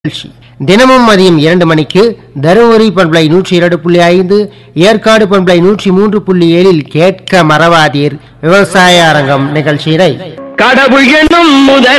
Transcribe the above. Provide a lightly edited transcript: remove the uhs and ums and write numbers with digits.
தினமும் மதியம் 2 மணிக்கு தருமபுரி பண்பலை 102.5, ஏற்காடு பண்பலை 103.7 கேட்க மறவாதீர் விவசாய அரங்கம் நிகழ்ச்சியினை கடவுள் என்னும் முதல்